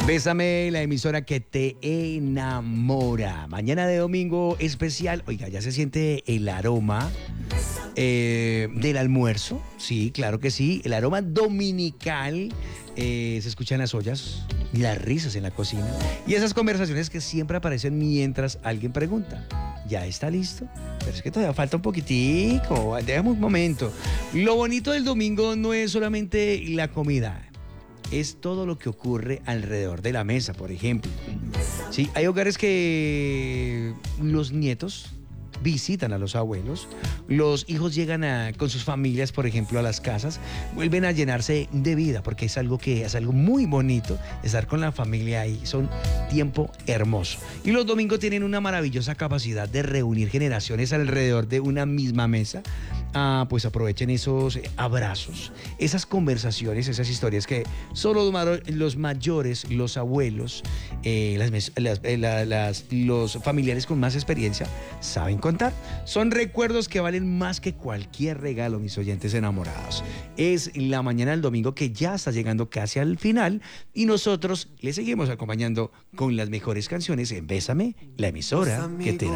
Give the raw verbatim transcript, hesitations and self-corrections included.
Bésame, la emisora que te enamora. Mañana de domingo especial. Oiga, ya se siente el aroma eh, del almuerzo. Sí, claro que sí. El aroma dominical. Eh, se escuchan las ollas y las risas en la cocina. Y esas conversaciones que siempre aparecen mientras alguien pregunta. ¿Ya está listo? Pero es que todavía falta un poquitico. Déjame un momento. Lo bonito del domingo no es solamente la comida. Es todo lo que ocurre alrededor de la mesa, por ejemplo. Sí, hay hogares que los nietos visitan a los abuelos, los hijos llegan a, con sus familias, por ejemplo, a las casas, vuelven a llenarse de vida, porque es algo que es algo muy bonito, estar con la familia ahí, son tiempo hermoso. Y los domingos tienen una maravillosa capacidad de reunir generaciones alrededor de una misma mesa. Ah, pues aprovechen esos abrazos, esas conversaciones, esas historias que solo los mayores, los abuelos, eh, las, las, las, las, los familiares con más experiencia saben contar. Son recuerdos que valen más que cualquier regalo, mis oyentes enamorados. Es la mañana del domingo que ya está llegando casi al final y nosotros le seguimos acompañando con las mejores canciones en Bésame, la emisora que te enamora.